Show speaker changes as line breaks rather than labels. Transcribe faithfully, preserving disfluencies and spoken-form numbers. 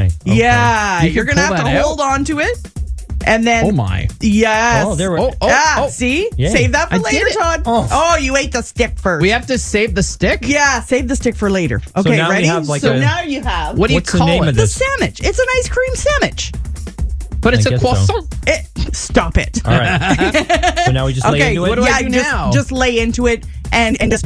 my. Okay.
Yeah,
You
you're
can
gonna
pull
have to
that out?
hold on to it, and then
Oh my.
yes.
Oh, there we-
Oh, oh,
ah,
oh.
see,
Yay.
save that for
I did
later,
it.
Todd.
Oh.
Oh. you ate the stick first.
We have to save the stick?
yeah, save the stick for later. Okay,
now we
ready?
have like
so
a-
now you have
What do you
What's the
call
name
it?
of
the
this?
sandwich. It's an ice cream sandwich.
But it's
I
a
guess so.
croissant.
It, stop it.
All right. So now we just lay
Okay,
into it.
What do I
yeah,
do
just,
now?
just lay into it and and just